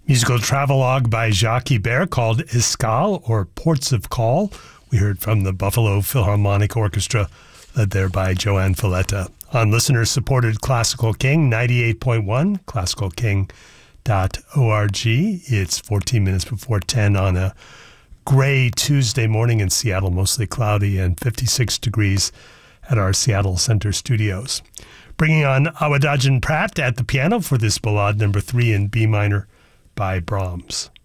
Musical travelogue by Jacques Ibert called Escale, or Ports of Call. We heard from the Buffalo Philharmonic Orchestra, led there by Joanne Falletta. On listener-supported Classical King 98.1, classicalking.org. It's 14 minutes before 10 on a gray Tuesday morning in Seattle, mostly cloudy, and 56 degrees at our Seattle Center studios. Bringing on Awadagin Pratt at the piano for this Ballade number 3 in B minor by Brahms.